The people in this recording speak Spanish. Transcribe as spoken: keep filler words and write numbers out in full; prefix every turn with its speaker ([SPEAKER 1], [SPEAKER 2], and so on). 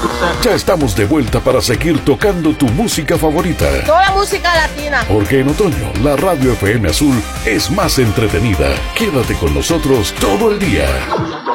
[SPEAKER 1] Ya estamos de vuelta para seguir tocando tu música favorita.
[SPEAKER 2] Toda música latina.
[SPEAKER 1] Porque en otoño la radio F M Azul es más entretenida. Quédate con nosotros todo el día.